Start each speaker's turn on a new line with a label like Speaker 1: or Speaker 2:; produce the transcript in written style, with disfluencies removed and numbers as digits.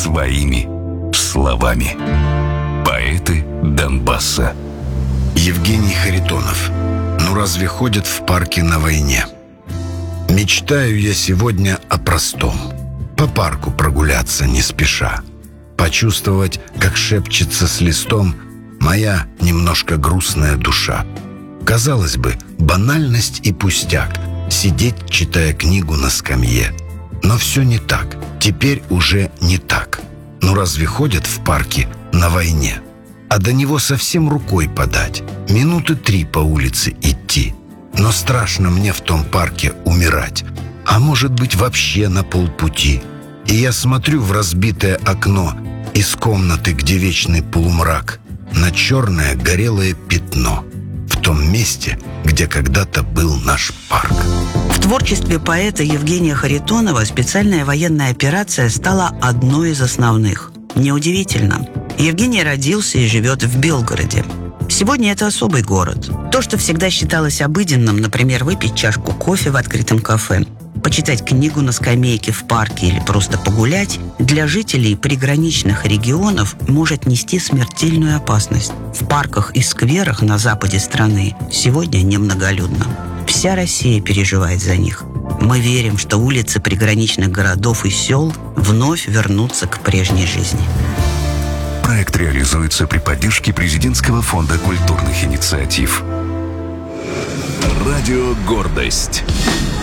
Speaker 1: своими словами. Поэты Донбасса.
Speaker 2: Евгений Харитонов. Ну разве ходят в парке на войне? Мечтаю я сегодня о простом. По парку прогуляться не спеша. Почувствовать, как шепчется с листом моя немножко грустная душа. Казалось бы, банальность и пустяк — сидеть, читая книгу на скамье. Но все не так, теперь уже не так. Ну разве ходят в парке на войне? А до него совсем рукой подать, минуты 3 по улице идти. Но страшно мне в том парке умирать, а может быть вообще на полпути. И я смотрю в разбитое окно из комнаты, где вечный полумрак, на черное горелое пятно в том месте, где когда-то был наш парк.
Speaker 3: В творчестве поэта Евгения Харитонова специальная военная операция стала одной из основных. Неудивительно. Евгений родился и живет в Белгороде. Сегодня это особый город. То, что всегда считалось обыденным, например, выпить чашку кофе в открытом кафе, почитать книгу на скамейке в парке или просто погулять, для жителей приграничных регионов может нести смертельную опасность. В парках и скверах на западе страны сегодня немноголюдно. Вся Россия переживает за них. Мы верим, что улицы приграничных городов и сел вновь вернутся к прежней жизни.
Speaker 1: Проект реализуется при поддержке Президентского фонда культурных инициатив. Радио «Гордость».